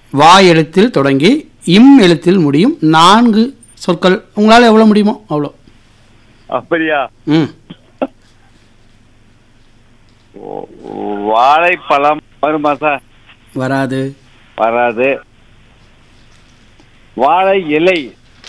வா எழுத்தில் தொடங்கி இம் எழுத்தில் முடியும் 4 சொற்கள். உங்களால் எவ்வளோ முடியுமோ அவ்வளோ. அப்படியா? ம். வாழைப்பழம் வருமா சார்? வராது. வராது. வாழை இலை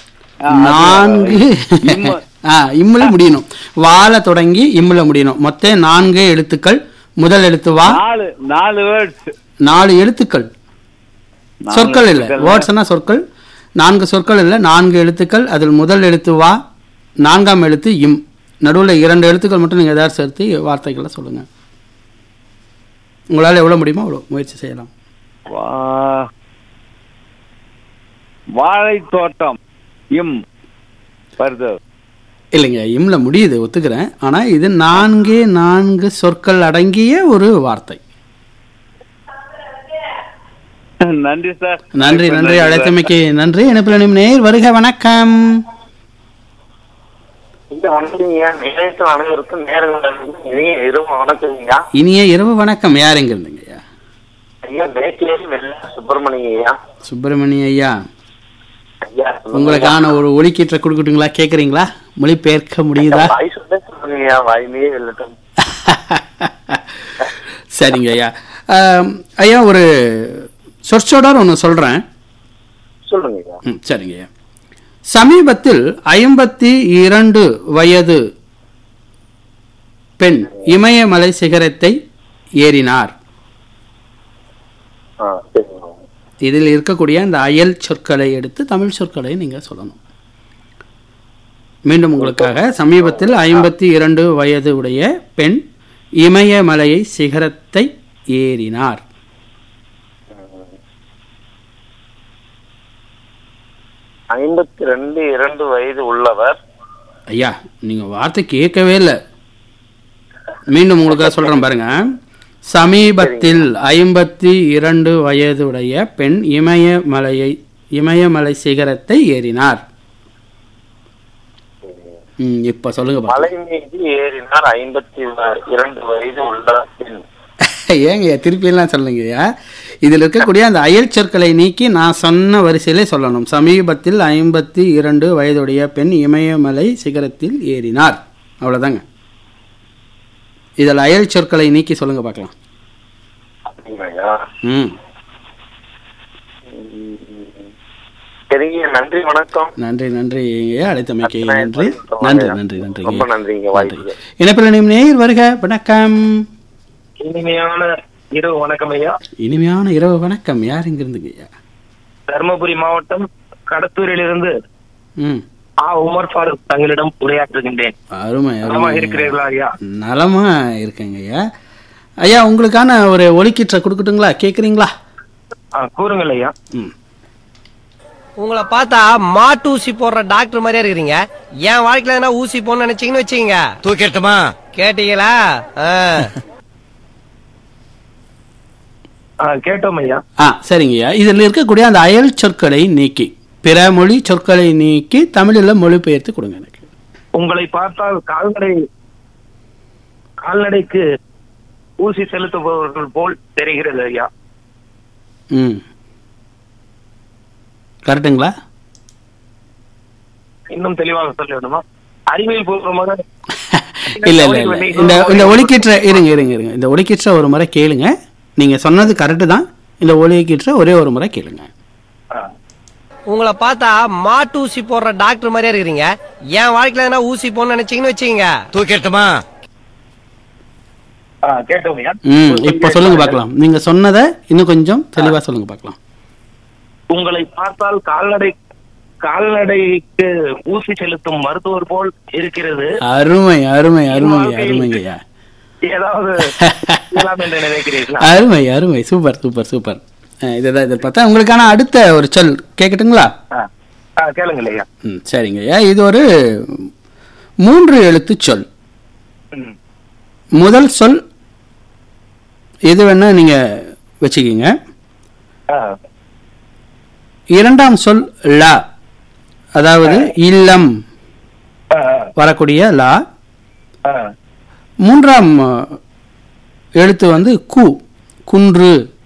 4 இம்முல முடியணும். வாழ தொடங்கி இம்முல முடியணும். மொத்தம் 4 எழுத்துக்கள். முதல் எழுத்து வா. 4 வேர்ட்ஸ். 4 எழுத்துக்கள். சொற்கள் இல்லை. வேர்ட்ஸ்னா சொற்கள். 4 சொற்கள் இல்லை, 4 எழுத்துக்கள். அதில் முதல் எழுத்து வா, 4ஆம் எழுத்து இம். நடுவில் 2 எழுத்துக்கள் மட்டும் நீங்கள் ஏதாவது சேர்த்து வார்த்தைகளை சொல்லுங்க. உங்களால் எவ்வளோ முடியுமோ அவ்வளோ முயற்சி செய்யலாம். வாழை தோட்டம் இம் வருது. இல்லைங்க, இம்ல முடியுது, ஒத்துக்கிறேன். ஆனால் இது 4 சொற்கள் அடங்கிய ஒரு வார்த்தை. நன்றி சார். நன்றி நன்றி, அழைத்தமைக்கு நன்றி. இணைப்பில் நேர் வருக. வணக்கம். இனிய இரவு வணக்கம். யார் எங்க இருந்தீங்க? சுப்பிரமணிய ஐயா, உங்களுக்கான ஒரு ஒலிக்கீற்ற கொடுக்கட்டுங்களா? கேக்குறீங்களா? மொழிபெயர்க்க முடியுதா? சரிங்க ஐயா. ஐயா, ஒரு சொற்சொடர் ஒன்று சொல்றேன், சொல்லுங்க. சரிங்க ஐயா. சமீபத்தில் 52 வயது பெண் இமயமலை சிகரத்தை ஏறினார். இதில் இருக்கக்கூடிய அந்த அயல் சொற்களை எடுத்து தமிழ் சொற்களை நீங்க சொல்லணும். மீண்டும் உங்களுக்காக. சமீபத்தில் 52 வயது உடைய பெண் இமயமலையை சிகரத்தை ஏறினார். 52 வயது உள்ளவர். ஐயா, நீங்க வார்த்தை கேட்கவே இல்லை. மீண்டும் உங்களுக்காக சொல்றேன் பாருங்க. சமீபத்தில் 52 வயதுடைய பெண் இமயமலை சிகரத்தை ஏறினார். இப்ப சொல்லுங்க. மலை மீது ஏறினார் 52 வயது உள்ள பெண். ஏங்க திருப்பி எல்லாம் சொல்லுங்கய்யா. இதில் இருக்கக்கூடிய அந்த அயல் சொற்களை நீக்கி நான் சொன்ன வரிசையிலே சொல்லணும். சமீபத்தில் 52 வயதுடைய பெண் இமயமலை சிகரத்தில் ஏறினார். அவ்வளவுதாங்க. இதில் அயல் சொற்களை நீக்கி சொல்லுங்க பார்க்கலாம். நன்றி, வணக்கம். நன்றி நன்றி, அழைத்தமைக்கு நன்றி. நன்றி நன்றி நன்றி, ரொம்ப நன்றிங்க. இணைப்பில் நேர் வருக. வணக்கம். இனிமையான இரவு வணக்கம் ஐயா. இனிமையான இரவு வணக்கம். யார் இங்க இருந்துங்க ஐயா? தர்மபுரி மாவட்டம் கடத்தூரிலிருந்து உமர் ஃபாரூக் தங்களிடம் உரையாற்றுகின்றேன். அருமை. நலமா இருக்கிறீர்களா ஐயா? நலமா இருக்கேங்க ஐயா. ஐயா, உங்களுக்கான ஒரு ஒலிக்கீற்ற கொடுக்கட்டுங்களா? கேக்குறீங்களா? கூறுங்கள் ஐயா. உங்களை பார்த்தா மாட்டு ஊசி போடுற டாக்டர் மாதிரியா இருக்கிறீங்க. என் வாழ்க்கையில என்ன ஊசி போடணும்னு நினைச்சீங்கன்னு வச்சுக்கீங்க. தூக்கிட்டுமா? கேட்டீங்களா? கேட்டோம் ஐயா. சரிங்க ஐயா. இதில் இருக்கக்கூடிய அந்த அயல் சொற்களை நீக்கி பிற மொழி சொற்களை நீக்கி தமிழில் மொழிபெயர்த்து கொடுங்க எனக்கு. உங்களை பார்த்தால் கால்நடைக்கு ஊசி செலுத்துபவர்கள் போல் தெரிகிறது ஐயா. கரெக்டுங்களா? இன்னும் தெளிவாக சொல்ல வேண்டுமா? அறிவியல் பூர்வமாக இல்ல இல்ல இல்ல. இந்த ஒலிக்கீற்ற இருங்க. இந்த ஒலிக்கீற்ற ஒரு முறை கேளுங்க. நீங்க சொன்னது கரெக்டு தான். இந்த ஒலிக்கீற்ற ஒரே ஒரு முறை கேளுங்க. உங்களை பார்த்தா மாட்டு ஊசி போடுற டாக்டர் மாதிரியா இருக்கிறீங்க. என் வாழ்க்கையில என்ன ஊசி போடணும்னு நினைச்சீங்கன்னு வச்சுக்கீங்க. தூக்கிட்டுமா? கேட்டோம் ஐயா. இப்ப சொல்லுங்க பார்க்கலாம். நீங்க சொன்னதை இன்னும் கொஞ்சம் தெளிவா சொல்லுங்க பார்க்கலாம். உங்களை பார்த்தால் கால்நடைக்கு ஊசி செலுத்தும் மருத்துவர் போல் இருக்கிறது. அருமை அருமை அருமை அருமைங்கய்யா. ஏதாவது நினைக்கிறீர்களா? அருமை அருமை, சூப்பர் சூப்பர் சூப்பர். இதுதான். இதை பார்த்தா உங்களுக்கான அடுத்த ஒரு சொல் கேட்கட்டுங்களா? கேளுங்கய்யா. சரிங்கய்யா. இது ஒரு 3 எழுத்து சொல். முதல் சொல் எது வேணா நீங்க வச்சுக்கீங்க. இரண்டாம் சொல் லா, அதாவது இல்லம் வரக்கூடிய லா. மூன்றாம் எழுத்து வந்து கு, குன்று.